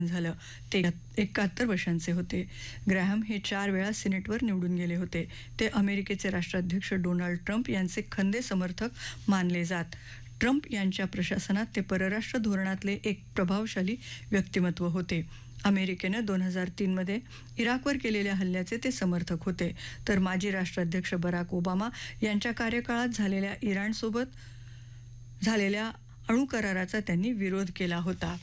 झालं. ते 71 वर्षांचे होते. ग्रॅहम हे 4 वेळा सिनेटवर निवडून गेले होते. ते अमेरिकेचे राष्ट्राध्यक्ष डोनाल्ड ट्रम्प यांचे खंदे समर्थक मानले जात. ट्रम्प यांच्या प्रशासनात ते परराष्ट्र धोरणातले एक प्रभावशाली व्यक्तिमत्व होते. अमेरिकेनं 2003 मध्ये इराकवर केलेल्या हल्ल्याचे ते समर्थक होते. तर माजी राष्ट्राध्यक्ष बराक ओबामा यांच्या कार्यकाळात झालेल्या इराणसोबत झालेल्या अणुकराराचा त्यांनी विरोध केला होता.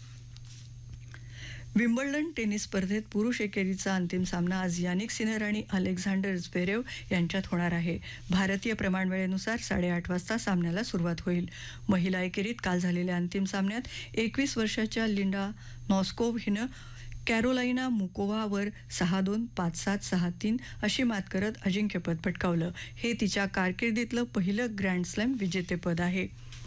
विम्बल्डन टेनिस स्पर्धेत पुरुष एकेरीचा अंतिम सामना आज यानिक सिनर आणि अलेक्झांडर झ्वेरेव यांच्यात होणार आहे. भारतीय प्रमाणवेळेनुसार 8:30 वाजता सामन्याला सुरुवात होईल. महिला एकेरीत काल झालेल्या अंतिम सामन्यात 21 वर्षाच्या लिंडा नॉस्कोव्ह हिनं कॅरोलाइना मुकोवावर 6-2, 5-7, 6-3 अशी मात करत अजिंक्यपद पटकावलं. हे तिच्या कारकिर्दीतलं पहिलं ग्रँड स्लॅम विजेतेपद आहे.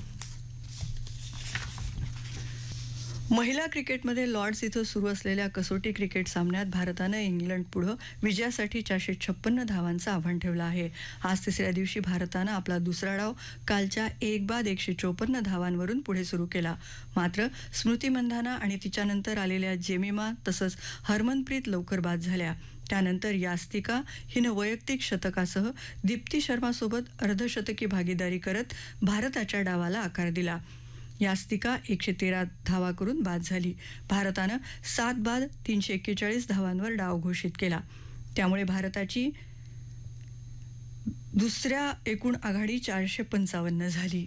महिला क्रिकेटमध्ये लॉर्ड्स इथं सुरू असलेल्या कसोटी क्रिकेट सामन्यात भारतानं इंग्लंडपुढं विजयासाठी 456 धावांचं आव्हान ठेवलं आहे. आज तिसऱ्या दिवशी भारतानं आपला दुसरा डाव कालच्या 1बाद 154 धावांवरून पुढे सुरू केला. मात्र स्मृती मंधाना आणि तिच्यानंतर आलेल्या जेमिमा तसंच हरमनप्रीत लवकर बाद झाल्या. त्यानंतर यास्तिका हिनं वैयक्तिक शतकासह दीप्ती शर्मासोबत अर्धशतकी भागीदारी करत भारताच्या डावाला आकार दिला. यास्तिका 113 धावा करून बाद झाली. भारतानं 7 बाद 341 धावांवर डाव घोषित केला. त्यामुळे भारताची दुसऱ्या एकूण आघाडी 455 झाली.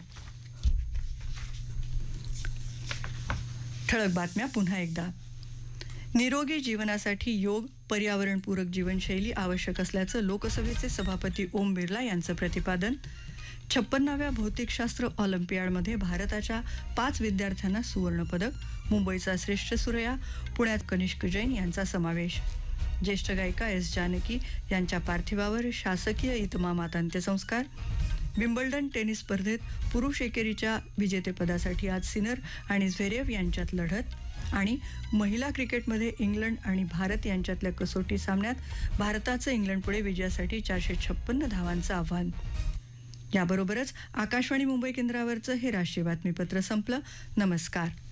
ठळक बातम्या पुन्हा एकदा. निरोगी जीवनासाठी योग, पर्यावरणपूरक जीवनशैली आवश्यक असल्याचं लोकसभेचे सभापती ओम बिर्ला यांचं प्रतिपादन. 56व्या भौतिकशास्त्र ऑलिम्पियाडमध्ये भारताच्या 5 विद्यार्थ्यांना सुवर्णपदक. मुंबईचा श्रेष्ठ सूर्या, पुण्यात कनिष्क जैन यांचा समावेश. ज्येष्ठ गायिका एस जानकी यांच्या पार्थिवावर शासकीय इतमामात अंत्यसंस्कार. विम्बल्डन टेनिस स्पर्धेत पुरुष एकेरीच्या विजेतेपदासाठी आज सिनर आणि झ्वेरेव यांच्यात लढत. आणि महिला क्रिकेटमध्ये इंग्लंड आणि भारत यांच्यातल्या कसोटी सामन्यात भारताचं इंग्लंडपुढे विजयासाठी 456 धावांचं आव्हान. याबरोबरच आकाशवाणी मुंबई केंद्रावरचं हे राष्ट्रीय बातमीपत्र संपलं. नमस्कार.